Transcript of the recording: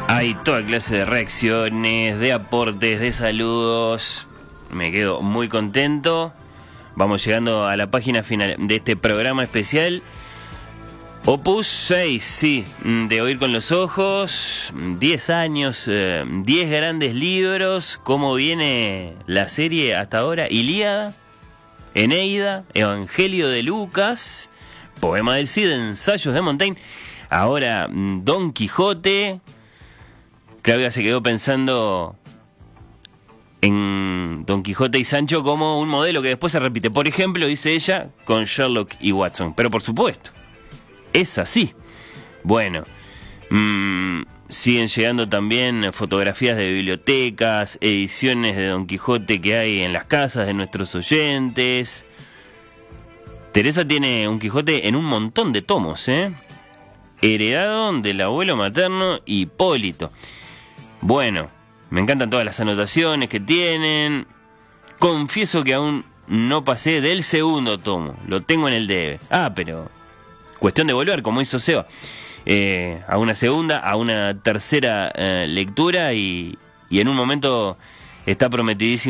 Hay toda clase de reacciones, de aportes, de saludos. Me quedo muy contento. Vamos llegando a la página final de este programa especial. Opus 6, sí, de Oír con los Ojos, 10 años, 10 grandes libros. ¿Cómo viene la serie hasta ahora? Ilíada, Eneida, Evangelio de Lucas, Poema del Cid, Ensayos de Montaigne. Ahora Don Quijote. Claudia se quedó pensando en Don Quijote y Sancho como un modelo que después se repite. Por ejemplo, dice ella, con Sherlock y Watson. Pero por supuesto, es así. Bueno, siguen llegando también fotografías de bibliotecas, ediciones de Don Quijote que hay en las casas de nuestros oyentes. Teresa tiene un Quijote en un montón de tomos, heredado del abuelo materno Hipólito. Bueno, me encantan todas las anotaciones que tienen. Confieso que aún no pasé del segundo tomo. Lo tengo en el debe. Pero cuestión de volver, como hizo Seba, a una segunda, a una tercera lectura y en un momento está prometidísimo